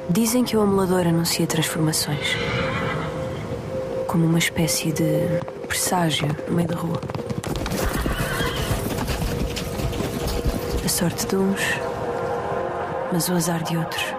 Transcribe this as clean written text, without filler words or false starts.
Dizem que o amulador anuncia transformações, como uma espécie de presságio no meio da rua. A sorte de uns, mas o azar de outros.